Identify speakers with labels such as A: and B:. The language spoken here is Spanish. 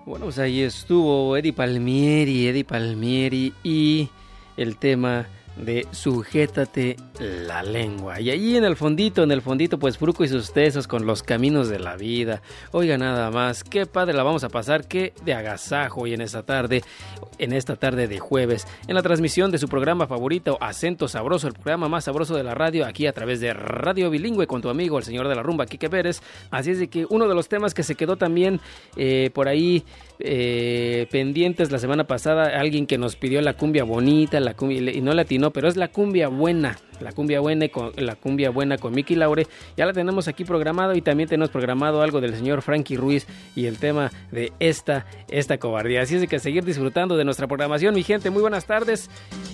A: Bueno, pues ahí estuvo Eddie Palmieri y el tema de Sujétate la lengua. Y allí en el fondito, pues Fruco y sus tesos con los caminos de la vida. Oiga, nada más, qué padre la vamos a pasar, qué de agasajo hoy en esta tarde de jueves, en la transmisión de su programa favorito, Acento Sabroso, el programa más sabroso de la radio, aquí a través de Radio Bilingüe con tu amigo, el señor de la rumba, Quique Pérez. Así es de que uno de los temas que se quedó también por ahí pendientes la semana pasada, alguien que nos pidió la cumbia bonita, la cumbia, y no la atinó, pero es la cumbia buena con Miki Laure. Ya la tenemos aquí programado, y también tenemos programado algo del señor Frankie Ruiz y el tema de esta cobardía. Así es de que seguir disfrutando de nuestra programación, mi gente. Muy buenas tardes.